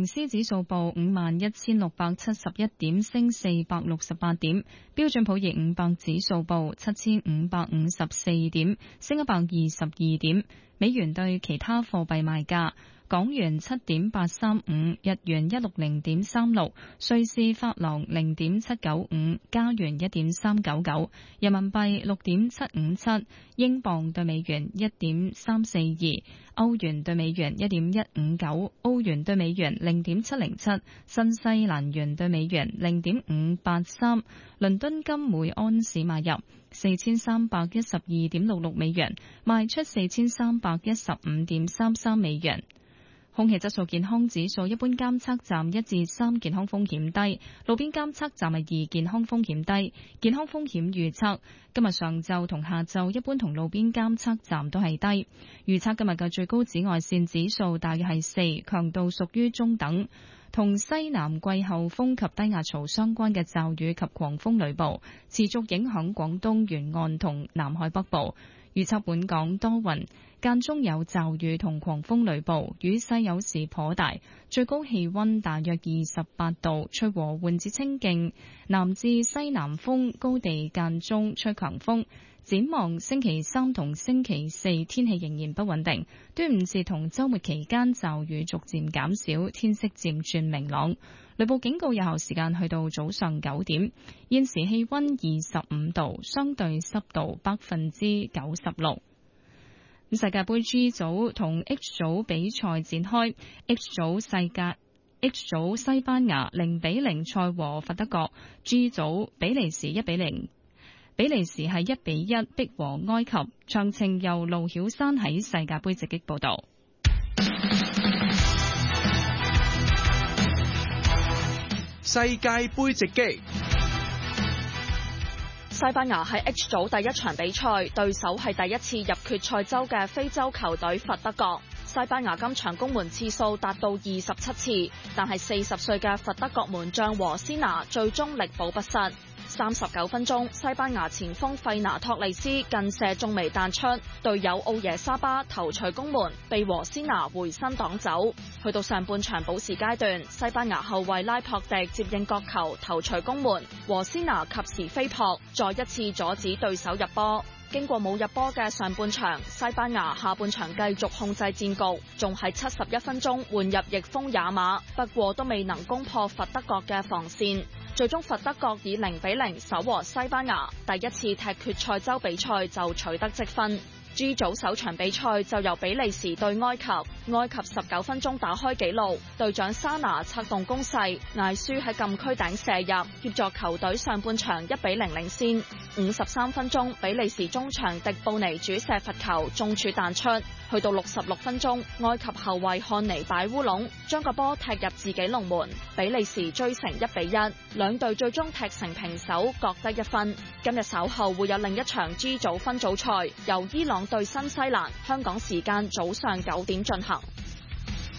瓊斯指數報51,671點，升468點；標準普爾500指數報7,554點，升122點。美元對其他貨幣賣價：港元7.835，日元160.36，瑞士法郎0.795，加元1.399，人民幣6.757，英鎊對美元1.342，歐元對美元1.159，澳元對美元0.707，新西蘭元對美元0.583。倫敦金每安士買入4312.66美元，賣出4315.33美元。空氣質素健康指數，一般監測站1至3健康風險低，路邊監測站係2健康風險低。健康風險預測今日上晝同下晝一般同路邊監測站都係低。預測今日嘅最高紫外線指數大約係4，強度屬於中等。同西南季候風及低壓槽相關嘅驟雨及狂風雷暴持續影響廣東沿岸同南海北部。預測本港多雲，間中有驟雨同狂風雷暴，雨勢有時頗大，最高氣溫大約28度，吹和緩至清勁南至西南風，高地間中吹強風。展望星期3同星期4天氣仍然不穩定，端午節同週末期間驟雨逐漸減少，天色漸轉明朗。雷暴警告有效時間去到早上9點。現時氣溫25度，相對濕度96%。世界盃 G 組同 H 組比賽展開 ，H 組西班牙0-0賽和佛德國 ，G 組比利時1-0。比利時係1-1逼和埃及，詳情由盧曉山喺世界盃直擊報導。 世界盃直擊， 西班牙喺 H 組第一場比賽，對手係第一次入決賽周嘅非洲球隊佛德國。西班牙今場攻門次數達到27次，但係40歲嘅佛德國門將和斯拿最終力保不失。39分鐘，西班牙前鋒費拿托利斯近射中楣彈出，隊友奧耶沙巴頭槌攻門，被和斯拿回身擋走。去到上半場補時階段，西班牙後衛拉珀迪接應角球頭槌攻門，和斯拿及時飛撲，再一次阻止對手入波。經過冇入波嘅上半場，西班牙下半場繼續控制戰局，仲喺71分鐘換入翼鋒也馬，不過都未能攻破佛德國嘅防線。最終佛德國以0-0守和西班牙，第一次踢決賽周比賽就取得積分。G 組首場比賽就由比利時對埃及，埃及19分鐘打開紀錄，隊長沙拿策動攻勢，艾舒喺禁區頂射入，協助球隊上半場1-0領先。53分鐘，比利時中場迪布尼主射罰球中柱彈出，去到66分鐘，埃及後衛漢尼擺烏龍，將個波踢入自己龍門，比利時追成1-1，兩隊最終踢成平手，各得1分。今日稍後會有另一場 G 組分組賽，由伊朗對新西蘭，香港時間早上9點進行。